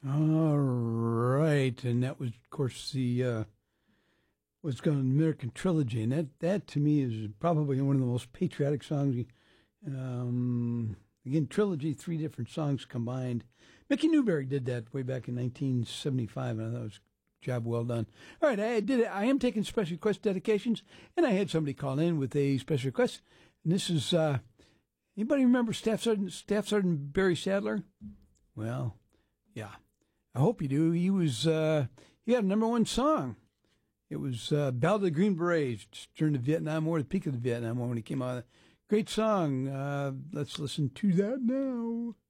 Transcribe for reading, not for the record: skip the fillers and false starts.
All right, and that was, of course, the what's called American Trilogy, and that to me is probably one of the most patriotic songs. Again, trilogy, three different songs combined. Mickey Newberry did that way back in 1975, and I thought it was a job well done. All right, I did it. I am taking special request dedications, and I had somebody call in with a special request, and this is anybody remember Staff Sergeant Barry Sadler? Well, yeah. I hope you do. He was, he had a number one song. It was Ballad of the Green Berets during the Vietnam War, the peak of the Vietnam War when he came out. Great song. Let's listen to that now.